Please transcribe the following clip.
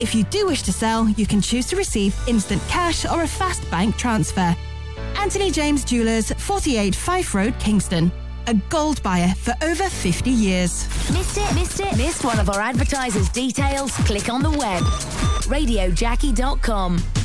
If you do wish to sell, you can choose to receive instant cash or a fast bank transfer. Anthony James Jewellers, 48 Fife Road, Kingston. A gold buyer for over 50 years. Missed it? Missed one of our advertisers' details? Click on the web. RadioJackie.com.